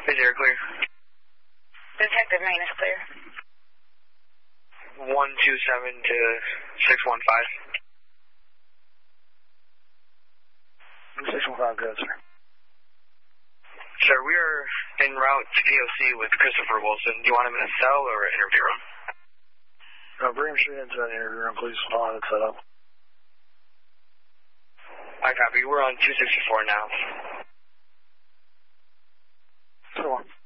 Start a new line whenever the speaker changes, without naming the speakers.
Is air clear?
Detective main is clear.
127 to 615.
615, good, sir.
Sir, we are en route to POC with Christopher Wilson. Do you want him in a cell or an interview room?
Bring him straight into an interview room, please. Hold on, it's set up.
I copy. We're on 264 now.
So on.